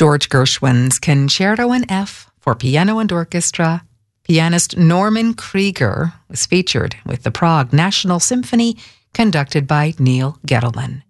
George Gershwin's Concerto in F for piano and orchestra. Pianist Norman Krieger was featured with the Prague National Symphony, conducted by Neil Gettelman.